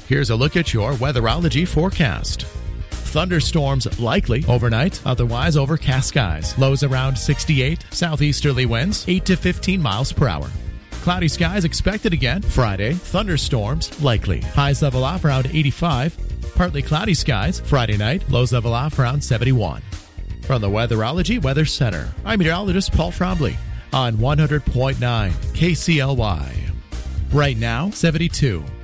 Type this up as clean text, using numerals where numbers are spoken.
Here's a look at your weatherology forecast. Thunderstorms likely overnight, otherwise overcast skies. Lows around 68, southeasterly winds 8 to 15 miles per hour. Cloudy skies expected again Friday. Thunderstorms likely. Highs level off around 85. Partly cloudy skies Friday night. Lows level off around 71. From the Weatherology Weather Center, I'm meteorologist Paul Trombley on 100.9 KCLY. Right now, 72.